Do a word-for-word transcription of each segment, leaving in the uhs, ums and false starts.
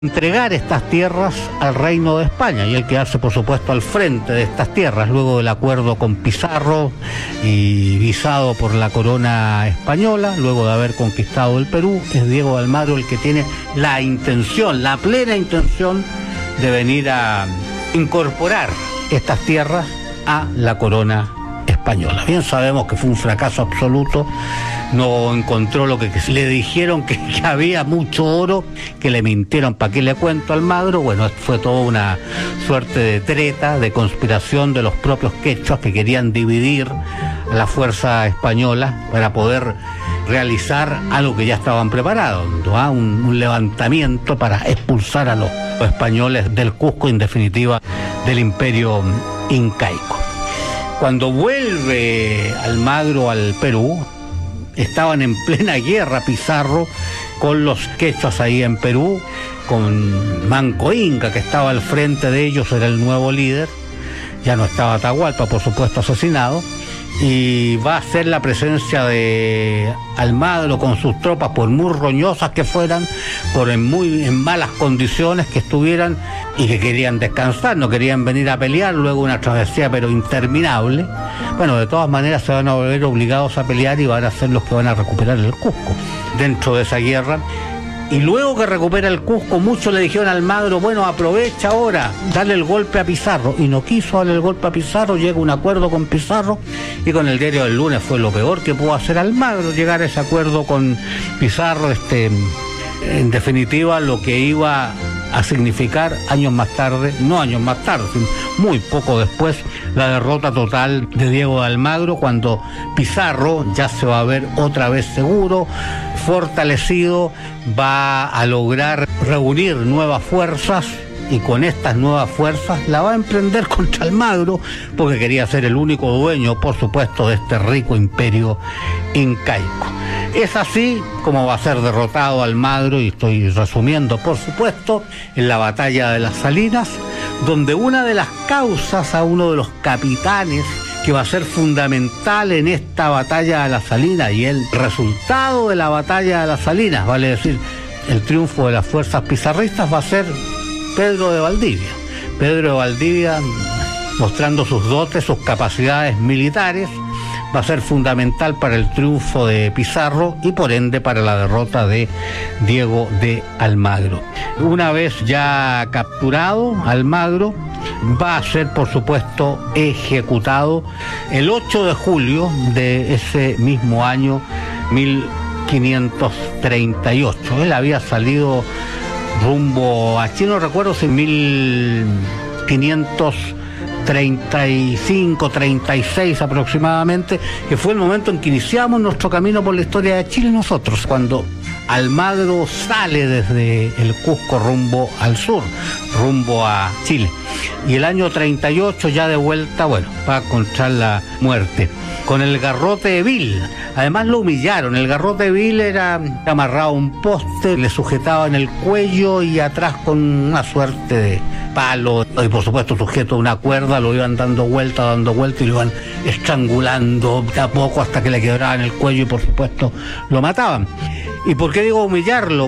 entregar estas tierras al Reino de España y él quedarse, por supuesto, al frente de estas tierras luego del acuerdo con Pizarro y visado por la corona española, luego de haber conquistado el Perú. Es Diego de Almagro el que tiene la intención, la plena intención de venir a incorporar estas tierras a la corona española. Bien sabemos que fue un fracaso absoluto, no encontró lo que, que le dijeron que, que había mucho oro, que le mintieron, ¿para qué le cuento Almagro? Bueno, fue toda una suerte de treta, de conspiración de los propios quechuas que querían dividir a la fuerza española para poder realizar algo que ya estaban preparados, ¿no? un, un levantamiento para expulsar a los, los españoles del Cusco, en definitiva del imperio incaico. Cuando vuelve Almagro al Perú, estaban en plena guerra Pizarro con los quechuas ahí en Perú, con Manco Inca, que estaba al frente de ellos, era el nuevo líder. Ya no estaba Atahualpa, por supuesto, asesinado, y va a ser la presencia de Almagro con sus tropas, por muy roñosas que fueran, por en muy en malas condiciones que estuvieran y que querían descansar, no querían venir a pelear, luego una travesía pero interminable. Bueno, de todas maneras se van a volver obligados a pelear y van a ser los que van a recuperar el Cusco dentro de esa guerra. Y luego que recupera el Cusco, muchos le dijeron a Almagro, bueno, aprovecha ahora, dale el golpe a Pizarro. Y no quiso darle el golpe a Pizarro, llega un acuerdo con Pizarro, y con el diario del Lunes fue lo peor que pudo hacer Almagro, llegar a ese acuerdo con Pizarro, este, en definitiva lo que iba a significar años más tarde, no años más tarde, sino muy poco después, la derrota total de Diego de Almagro, cuando Pizarro ya se va a ver otra vez seguro, fortalecido, va a lograr reunir nuevas fuerzas, y con estas nuevas fuerzas la va a emprender contra Almagro, porque quería ser el único dueño, por supuesto, de este rico imperio incaico. Es así como va a ser derrotado Almagro, y estoy resumiendo, por supuesto, en la batalla de las Salinas, donde una de las causas a uno de los capitanes que va a ser fundamental en esta batalla de las Salinas, y el resultado de la batalla de las Salinas, vale decir, el triunfo de las fuerzas pizarristas, va a ser Pedro de Valdivia. Pedro de Valdivia, mostrando sus dotes, sus capacidades militares, va a ser fundamental para el triunfo de Pizarro y por ende para la derrota de Diego de Almagro. Una vez ya capturado Almagro, va a ser, por supuesto, ejecutado el ocho de julio de ese mismo año mil quinientos treinta y ocho. Él había salido rumbo a Chile, no recuerdo si mil quinientos treinta y cinco, treinta y seis aproximadamente, que fue el momento en que iniciamos nuestro camino por la historia de Chile nosotros, cuando Almagro sale desde el Cusco rumbo al sur, rumbo a Chile. Y el año treinta y ocho ya de vuelta, bueno, va a encontrar la muerte con el garrote de Vil. Además lo humillaron. El garrote de Vil era amarrado a un poste, le sujetaban el cuello y atrás con una suerte de palo, y por supuesto sujeto a una cuerda, lo iban dando vuelta, dando vuelta y lo iban estrangulando de a poco hasta que le quebraban el cuello y por supuesto lo mataban. ¿Y por qué digo humillarlo?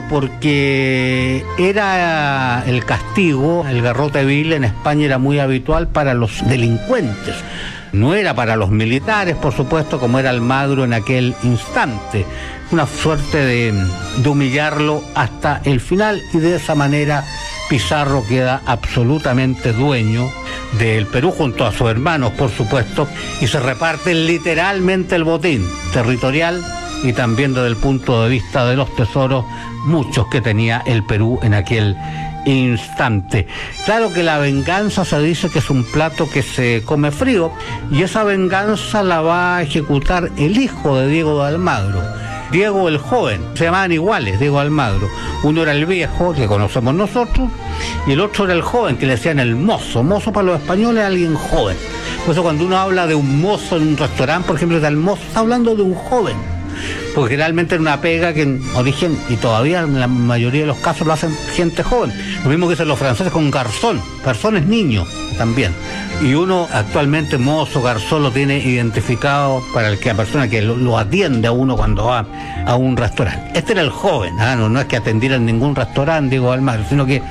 Porque era el castigo, el garrote vil en España era muy habitual para los delincuentes. No era para los militares, por supuesto, como era Almagro en aquel instante. Una suerte de, de humillarlo hasta el final, y de esa manera Pizarro queda absolutamente dueño del Perú junto a sus hermanos, por supuesto, y se reparte literalmente el botín territorial y también desde el punto de vista de los tesoros, muchos que tenía el Perú en aquel instante. Claro que la venganza se dice que es un plato que se come frío, y esa venganza la va a ejecutar el hijo de Diego de Almagro, Diego el joven. Se llamaban iguales, Diego Almagro. Uno era el viejo, que conocemos nosotros, y el otro era el joven, que le decían el mozo. Mozo para los españoles es alguien joven. Por eso cuando uno habla de un mozo en un restaurante, por ejemplo, del mozo, está hablando de un joven. porque generalmente es una pega que en origen, y todavía en la mayoría de los casos lo hacen gente joven. Lo mismo que dicen los franceses con garzón. Garzón es niño también. Y uno actualmente mozo, garzón lo tiene identificado para el que la persona que lo, lo atiende a uno cuando va a un restaurante. Este era el joven, ¿ah? no, no es que atendiera en ningún restaurante, digo, Almagro, sino que